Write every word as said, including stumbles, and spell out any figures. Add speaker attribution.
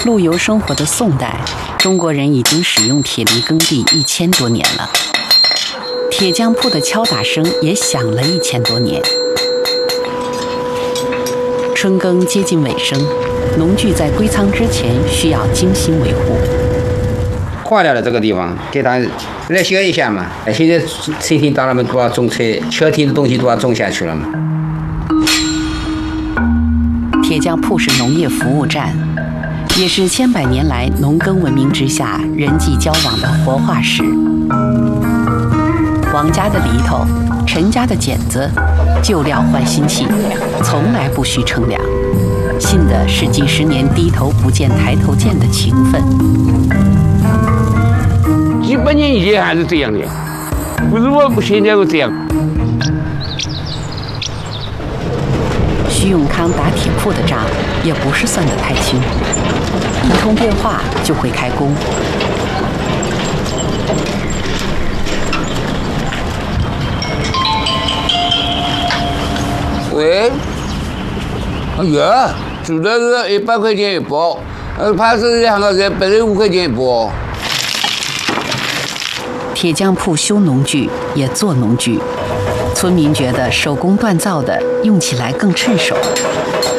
Speaker 1: 陆游生活的宋代，中国人已经使用铁犁耕地一千多年了。铁匠铺的敲打声也响了一千多年。春耕接近尾声，农具在归仓之前需要精心维护。
Speaker 2: 化掉了这个地方，给它热修一下嘛。现在春天到了嘛，都要种菜，秋天的东西都要种下去了嘛。
Speaker 1: 铁匠铺是农业服务站，也是千百年来农耕文明之下人际交往的活化石。王家的犁头，陈家的剪子，旧料换新器，从来不需称量，信的是几十年低头不见抬头见的情分。
Speaker 3: 几百年以前还是这样的，不是我现在是这样。
Speaker 1: 徐永康打铁铺的账也不是算得太清，一通电话就会开工。
Speaker 3: 喂，哎呀，煮的是一百块钱一包，呃，怕是两个人百十五块钱一包。
Speaker 1: 铁匠铺修农具也做农具，村民觉得手工锻造的用起来更趁手。